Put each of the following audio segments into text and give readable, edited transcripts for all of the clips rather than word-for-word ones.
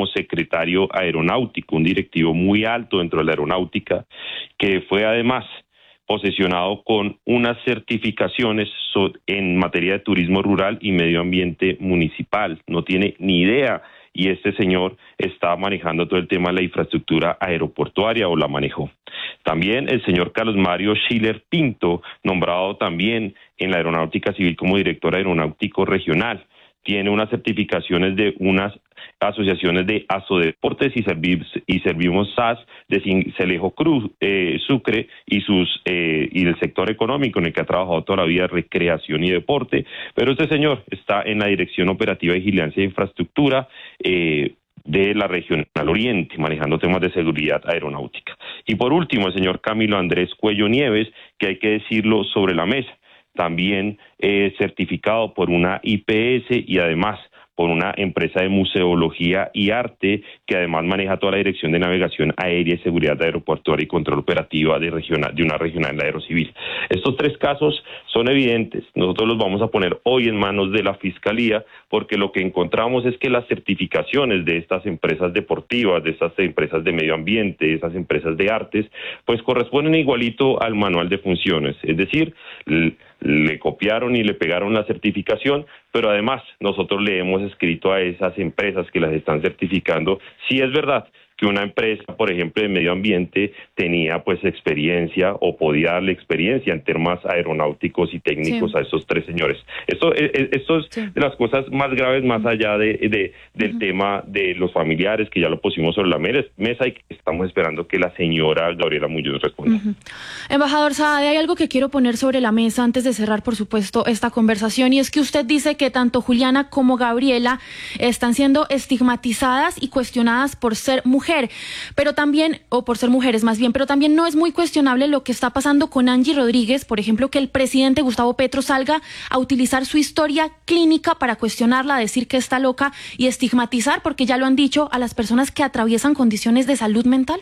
como secretario aeronáutico, un directivo muy alto dentro de la aeronáutica, que fue además posesionado con unas certificaciones en materia de turismo rural y medio ambiente municipal. No tiene ni idea, y este señor está manejando todo el tema de la infraestructura aeroportuaria, o la manejó. También el señor Carlos Mario Schiller Pinto, nombrado también en la Aeronáutica Civil como director aeronáutico regional. Tiene unas certificaciones de unas asociaciones de Asodeportes y Servimos SAS de Cincelejo Cruz, Sucre y del sector económico en el que ha trabajado toda la vida, recreación y deporte. Pero este señor está en la Dirección Operativa de Vigilancia e Infraestructura de la Regional Oriente, manejando temas de seguridad aeronáutica. Y por último, el señor Camilo Andrés Cuello Nieves, que hay que decirlo sobre la mesa, también certificado por una IPS y además por una empresa de museología y arte, que además maneja toda la dirección de navegación aérea y seguridad aeroportuaria y control operativa de una regional aerocivil. Estos tres casos son evidentes. Nosotros los vamos a poner hoy en manos de la Fiscalía, porque lo que encontramos es que las certificaciones de estas empresas deportivas, de estas empresas de medio ambiente, de estas empresas de artes, pues corresponden igualito al manual de funciones. Es decir, le copiaron y le pegaron la certificación, pero además nosotros le hemos escrito a esas empresas que las están certificando si es verdad que una empresa, por ejemplo, de medio ambiente tenía pues experiencia o podía darle experiencia en temas aeronáuticos y técnicos a estos tres señores. Esto es de las cosas más graves, más allá del tema de los familiares, que ya lo pusimos sobre la mesa y que estamos esperando que la señora Gabriela Muñoz responda. Embajador Saade, hay algo que quiero poner sobre la mesa antes de cerrar, por supuesto, esta conversación, y es que usted dice que tanto Juliana como Gabriela están siendo estigmatizadas y cuestionadas por ser mujeres, pero también, o por ser mujeres más bien, pero también no es muy cuestionable lo que está pasando con Angie Rodríguez, por ejemplo, que el presidente Gustavo Petro salga a utilizar su historia clínica para cuestionarla, decir que está loca y estigmatizar, porque ya lo han dicho, a las personas que atraviesan condiciones de salud mental.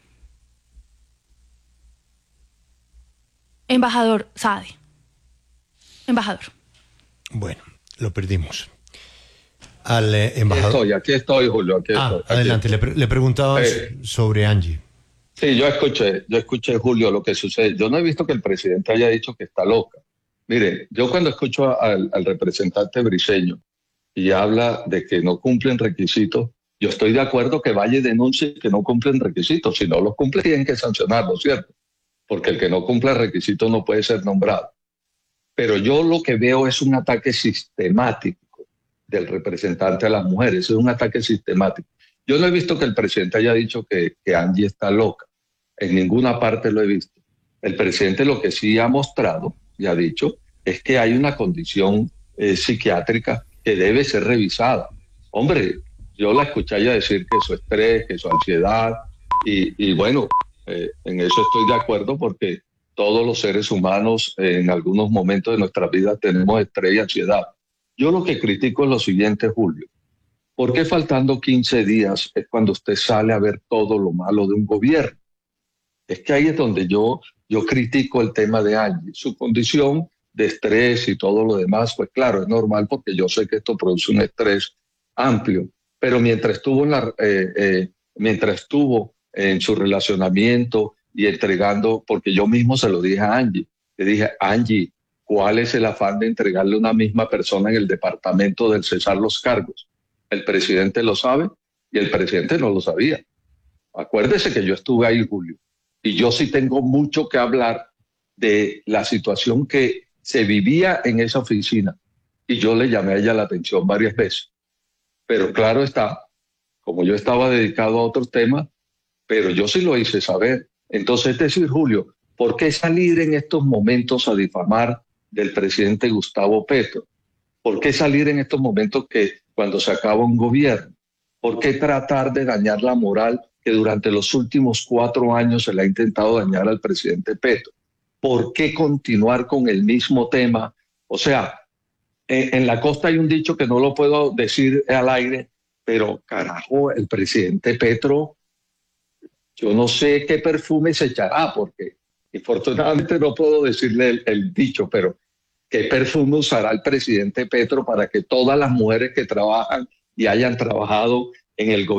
Embajador Saade. Embajador. Bueno, lo perdimos. Al embajador. Aquí estoy, Julio. Aquí estoy. Adelante, le preguntaba sobre Angie. Sí, yo escuché, Julio, lo que sucede. Yo no he visto que el presidente haya dicho que está loca. Mire, yo cuando escucho al representante Briceño y habla de que no cumplen requisitos, yo estoy de acuerdo que vaya y denuncie que no cumplen requisitos. Si no los cumple, tienen que sancionarlo, ¿cierto? Porque el que no cumpla requisitos no puede ser nombrado. Pero yo lo que veo es un ataque sistemático del representante a las mujeres. Es un ataque sistemático. Yo no he visto que el presidente haya dicho que Angie está loca. En ninguna parte lo he visto. El presidente lo que sí ha mostrado y ha dicho es que hay una condición psiquiátrica que debe ser revisada. Hombre, yo la escuché a ella decir que su estrés, que su ansiedad, y bueno, en eso estoy de acuerdo, porque todos los seres humanos en algunos momentos de nuestra vida tenemos estrés y ansiedad. Yo lo que critico es lo siguiente, Julio. ¿Por qué faltando 15 días es cuando usted sale a ver todo lo malo de un gobierno? Es que ahí es donde yo critico el tema de Angie. Su condición de estrés y todo lo demás, pues claro, es normal, porque yo sé que esto produce un estrés amplio. Pero mientras estuvo en su relacionamiento y entregando, porque yo mismo se lo dije a Angie, le dije, Angie, ¿cuál es el afán de entregarle a una misma persona en el departamento del cesar los cargos? El presidente lo sabe y el presidente no lo sabía. Acuérdese que yo estuve ahí, Julio, y yo sí tengo mucho que hablar de la situación que se vivía en esa oficina, y yo le llamé a ella la atención varias veces. Pero claro está, como yo estaba dedicado a otros temas, pero yo sí lo hice saber. Entonces, es decir, Julio, ¿por qué salir en estos momentos a difamar del presidente Gustavo Petro? ¿Por qué salir en estos momentos cuando se acaba un gobierno? ¿Por qué tratar de dañar la moral que durante los últimos 4 años se le ha intentado dañar al presidente Petro? ¿Por qué continuar con el mismo tema? O sea, en la costa hay un dicho que no lo puedo decir al aire, pero carajo, el presidente Petro, yo no sé qué perfume se echará, porque infortunadamente no puedo decirle el dicho, pero ¿qué perfume usará el presidente Petro para que todas las mujeres que trabajan y hayan trabajado en el gobierno